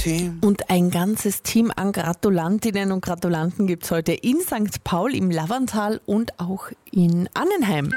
Und ein ganzes Team an Gratulantinnen und Gratulanten gibt es heute in St. Paul, im Lavantal und auch in Annenheim.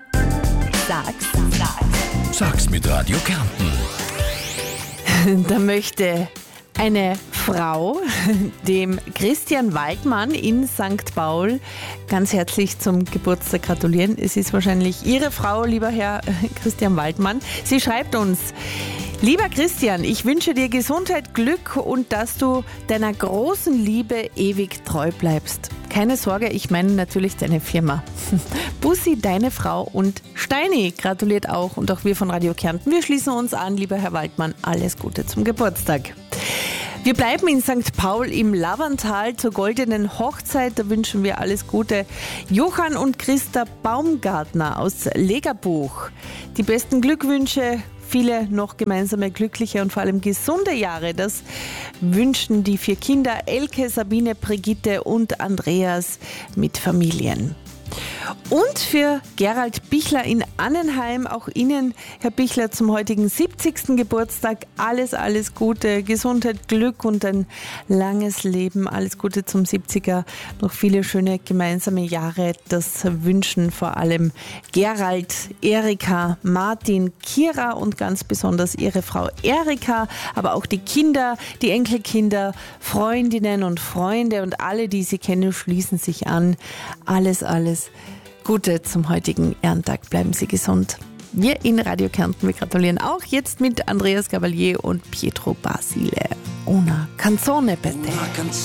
Sag's mit Radio Kärnten. Da möchte eine Frau dem Christian Waldmann in St. Paul ganz herzlich zum Geburtstag gratulieren. Es ist wahrscheinlich Ihre Frau, lieber Herr Christian Waldmann. Sie schreibt uns: Lieber Christian, ich wünsche dir Gesundheit, Glück und dass du deiner großen Liebe ewig treu bleibst. Keine Sorge, ich meine natürlich deine Firma. Bussi, deine Frau, und Steini gratuliert auch, und auch wir von Radio Kärnten. Wir schließen uns an, lieber Herr Waldmann, alles Gute zum Geburtstag. Wir bleiben in St. Paul im Lavantal zur goldenen Hochzeit. Da wünschen wir alles Gute. Johann und Christa Baumgartner aus Legerbuch. Die besten Glückwünsche, viele noch gemeinsame glückliche und vor allem gesunde Jahre. Das wünschen die 4 Kinder Elke, Sabine, Brigitte und Andreas mit Familien. Und für Gerald Bichler in Annenheim, auch Ihnen, Herr Bichler, zum heutigen 70. Geburtstag alles Gute, Gesundheit, Glück und ein langes Leben. Alles Gute zum 70er, noch viele schöne gemeinsame Jahre. Das wünschen vor allem Gerald, Erika, Martin, Kira und ganz besonders Ihre Frau Erika, aber auch die Kinder, die Enkelkinder, Freundinnen und Freunde und alle, die Sie kennen, schließen sich an. Alles Gute zum heutigen Ehrentag. Bleiben Sie gesund. Wir in Radio Kärnten, wir gratulieren auch jetzt mit Andreas Gabalier und Pietro Basile. Una canzone per te.